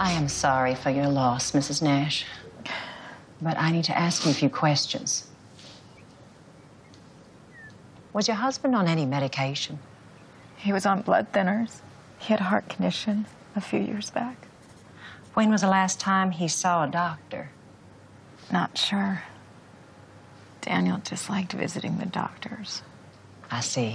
I am sorry for your loss, Mrs. Nash. But I need to ask you a few questions. Was your husband on any medication? He was on blood thinners. He had a heart condition a few years back. When was the last time he saw a doctor? Not sure. Daniel disliked visiting the doctors. I see.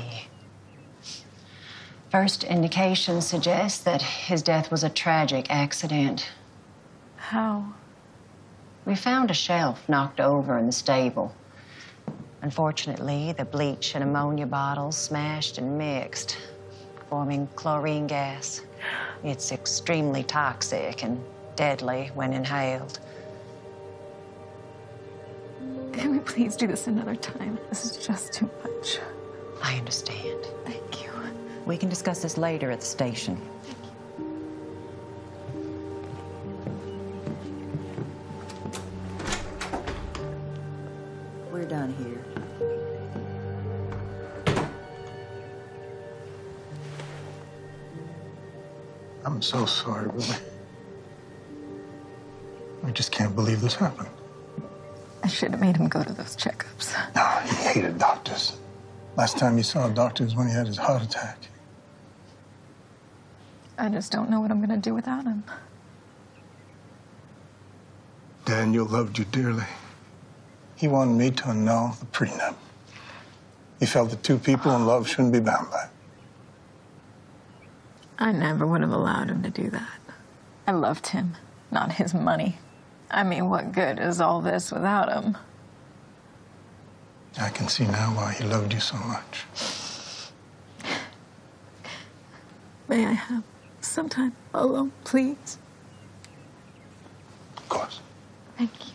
First indications suggest that his death was a tragic accident. How? We found a shelf knocked over in the stable. Unfortunately, the bleach and ammonia bottles smashed and mixed, forming chlorine gas. It's extremely toxic and deadly when inhaled. Can we please do this another time? This is just too much. I understand. Thank you. We can discuss this later at the station. We're done here. I'm so sorry, Willie. I just can't believe this happened. I should have made him go to those checkups. No, he hated doctors. Last time he saw a doctor was when he had his heart attack. I just don't know what I'm gonna do without him. Daniel loved you dearly. He wanted me to annul the prenup. He felt that two people in love shouldn't be bound by it. I never would have allowed him to do that. I loved him, not his money. I mean, what good is all this without him? I can see now why he loved you so much. May I have some time alone, please? Of course. Thank you.